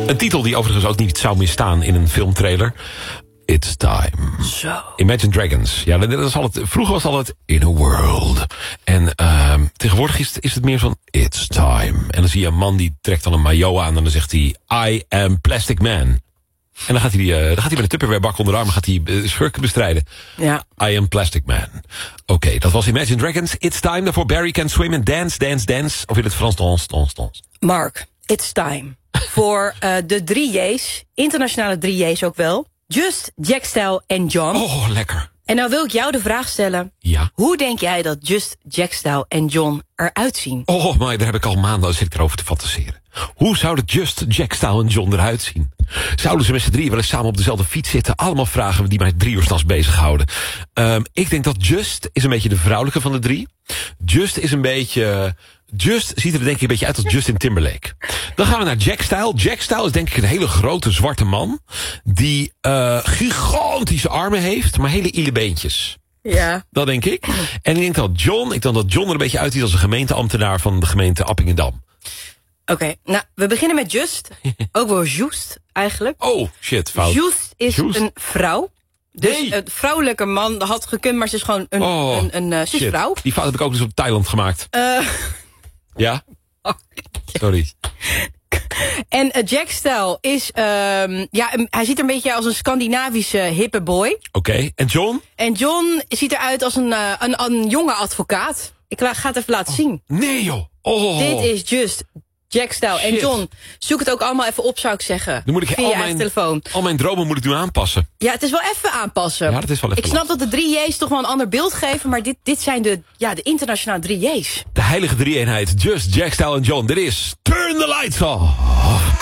Een titel die overigens ook niet zou misstaan in een filmtrailer. It's Time. Zo. Imagine Dragons. Ja, dat is vroeger was het altijd In a World. En tegenwoordig is het meer van It's Time. En dan zie je een man die trekt dan een maillot aan en dan zegt hij I am Plastic Man. En dan gaat hij met een Tupperwarebak onder de arm gaat hij schurken bestrijden. Ja. I am Plastic Man. Oké, dat was Imagine Dragons. It's Time. Daarvoor Barry Can Swim en Dance, Dance, Dance. Of in het Frans, Dance. Mark, it's time. Voor de 3 J's, internationale 3 J's ook wel. Just, Jack Style en John. Oh, lekker. En nou wil ik jou de vraag stellen. Ja. Hoe denk jij dat Just, Jack Style en John eruit zien? Oh, maar daar heb ik al maanden zit ik erover te fantaseren. Hoe zouden Just, Jack Style en John eruit zien? Zouden ze met z'n drieën wel eens samen op dezelfde fiets zitten? Allemaal vragen die mij 3 uur 's nachts bezighouden. Ik denk dat Just is een beetje de vrouwelijke van de 3. Just ziet er denk ik een beetje uit als Justin Timberlake. Dan gaan we naar Jack Style. Jack Style is denk ik een hele grote zwarte man. Die gigantische armen heeft, maar hele ile beentjes. Ja. Dat denk ik. En ik denk dat John er een beetje uitziet als een gemeenteambtenaar van de gemeente Appingedam. Oké, nou, we beginnen met Just. Ook wel Just, eigenlijk. Oh, shit, fout. Just is een vrouw. Dus Nee. een vrouwelijke man had gekund, maar ze is gewoon een shit. vrouw. Die fout heb ik ook dus op Thailand gemaakt. Ja? Sorry. En Jack Style is, hij ziet er een beetje als een Scandinavische hippe boy. Oké. En John? En John ziet eruit als een jonge advocaat. Ik ga het even laten zien. Nee, joh. Oh. Dit is Just Jack Style. Shit. En John, zoek het ook allemaal even op, zou ik zeggen. Nu moet ik via je eigen telefoon. Al mijn dromen moet ik nu aanpassen. Ja, het is wel even aanpassen. Ja, dat is wel even Ik snap dat de 3 J's toch wel een ander beeld geven, maar dit zijn de internationale 3 J's. De heilige drie-eenheid. Just, Jack Style en John. Dit is Turn the Lights Off.